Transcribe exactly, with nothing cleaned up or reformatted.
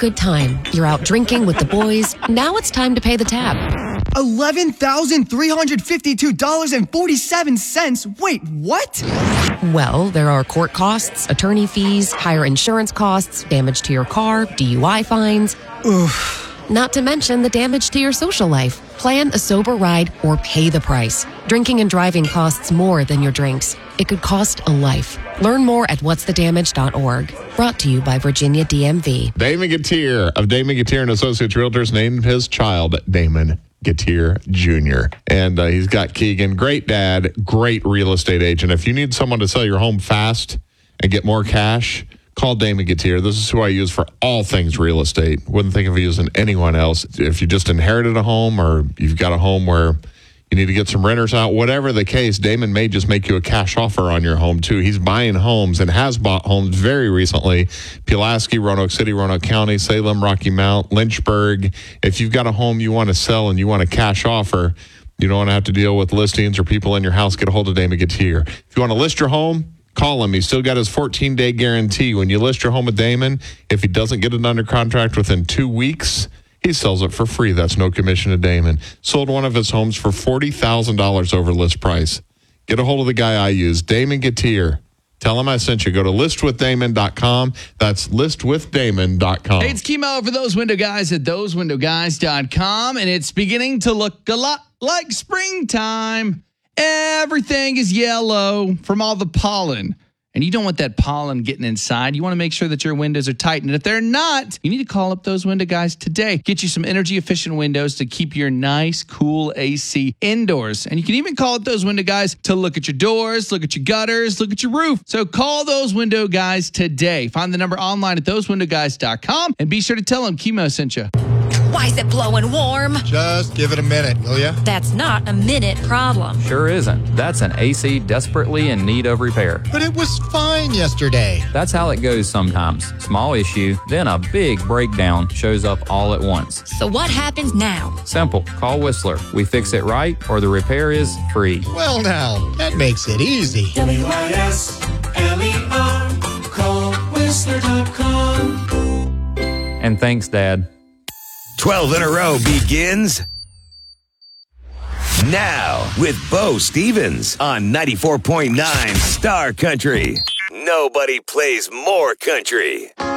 good time. You're out drinking with the boys. Now it's time to pay the tab. eleven thousand three hundred fifty-two dollars and forty-seven cents. Wait, what? Well, there are court costs, attorney fees, higher insurance costs, damage to your car, D U I fines. Oof. Not to mention the damage to your social life. Plan a sober ride or pay the price. Drinking and driving costs more than your drinks. It could cost a life. Learn more at whats the damage dot org. Brought to you by Virginia D M V. Damon Gatier of Damon Gatier and Associates Realtors named his child Damon Gatier Junior And uh, he's got Keegan, great dad, great real estate agent. If you need someone to sell your home fast and get more cash, call Damon Gatier. This is who I use for all things real estate. Wouldn't think of using anyone else. If you just inherited a home or you've got a home where you need to get some renters out, whatever the case, Damon may just make you a cash offer on your home, too. He's buying homes and has bought homes very recently. Pulaski, Roanoke City, Roanoke County, Salem, Rocky Mount, Lynchburg. If you've got a home you want to sell and you want a cash offer, you don't want to have to deal with listings or people in your house, get a hold of Damon Gatier. If you want to list your home, call him. He's still got his fourteen-day guarantee. When you list your home with Damon, if he doesn't get it under contract within two weeks, he sells it for free. That's no commission to Damon. Sold one of his homes for forty thousand dollars over list price. Get a hold of the guy I use, Damon Gatier. Tell him I sent you. Go to list with damon dot com. That's list with damon dot com. Hey, it's Kimo for Those Window Guys at those window guys dot com, and it's beginning to look a lot like springtime. Everything is yellow from all the pollen. And you don't want that pollen getting inside. You want to make sure that your windows are tight. And if they're not, you need to call up Those Window Guys today. Get you some energy-efficient windows to keep your nice, cool A C indoors. And you can even call up Those Window Guys to look at your doors, look at your gutters, look at your roof. So call Those Window Guys today. Find the number online at those window guys dot com. And be sure to tell them Kimo sent you. Why is it blowing warm? Just give it a minute, will ya? That's not a minute problem. Sure isn't. That's an A C desperately in need of repair. But it was fine yesterday. That's how it goes sometimes. Small issue, then a big breakdown shows up all at once. So what happens now? Simple. Call Whistler. We fix it right or the repair is free. Well, now, that makes it easy. W I S L E R. Call Whistler dot com. And thanks, Dad. twelve in a row begins now with Bo Stevens on ninety-four point nine Star Country. Nobody plays more country.